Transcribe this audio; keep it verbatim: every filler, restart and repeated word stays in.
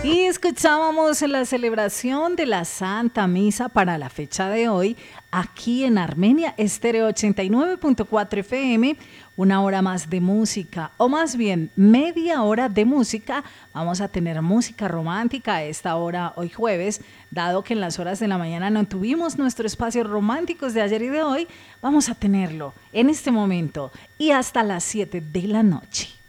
Y escuchábamos la celebración de la Santa Misa para la fecha de hoy aquí en Armenia Estéreo ochenta y nueve punto cuatro F M, una hora más de música, o más bien media hora de música. Vamos a tener música romántica a esta hora hoy jueves, dado que en las horas de la mañana no tuvimos nuestro espacio románticos de ayer y de hoy, vamos a tenerlo en este momento y hasta las siete de la noche.